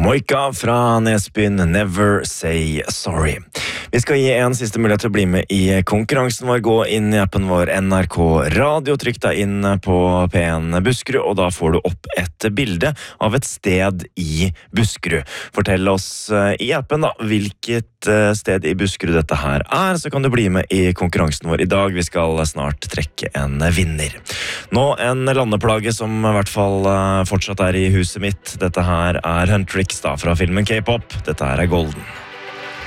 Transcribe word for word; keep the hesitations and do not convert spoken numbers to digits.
Moika fra Nesbyen, Never Say Sorry. Vi skal gi en siste mulighet til å bli med i konkurransen vår. Gå inn i appen vår N R K Radio, trykk deg inn på P en Buskerud, og da får du opp et bilde av et sted i Buskerud. Fortell oss i appen da, hvilket sted i Buskerud dette her er, så kan du bli med i konkurransen vår i dag. Vi skal snart trekke en vinner. Nå en landeplage som i hvert fall fortsatt er i huset mitt. Dette her er Huntrix da, fra filmen K-pop. Dette her er Golden.